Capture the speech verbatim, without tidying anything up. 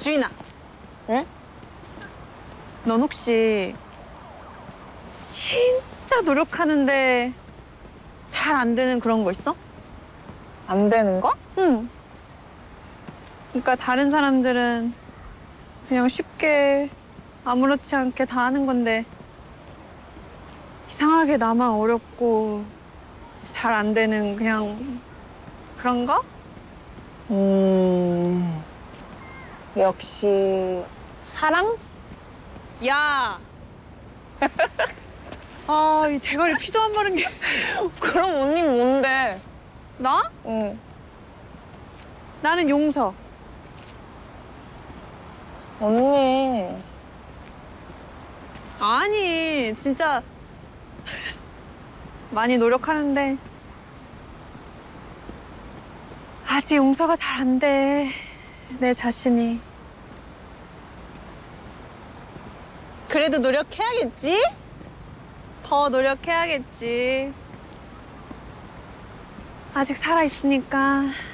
주인아. 응? 넌 혹시 진짜 노력하는데 잘 안 되는 그런 거 있어? 안 되는 거? 응. 그러니까 다른 사람들은 그냥 쉽게 아무렇지 않게 다 하는 건데 이상하게 나만 어렵고 잘 안 되는 그냥 그런 거? 음... 역시 사랑? 야! 아, 이 대가리 피도 안 마른 게. 그럼 언니 뭔데? 나? 응. 나는 용서. 언니. 아니, 진짜 많이 노력하는데 아직 용서가 잘 안 돼. 내 자신이. 그래도 노력해야겠지? 더 노력해야겠지. 아직 살아있으니까.